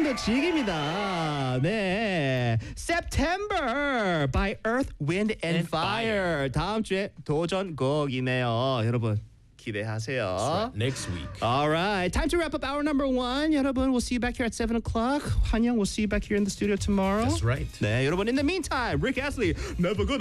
여러분도 즐깁니다. 네, September by Earth, Wind and Fire. 다음 주에 도전곡이네요. 여러분 기대하세요. That's right. Next week. All right, time to wrap up hour number 1. 여러분, we'll see you back here at 7 o'clock. 환영, we'll see you back here in the studio tomorrow. That's right. 네, 여러분, in the meantime, Rick Astley, never gonna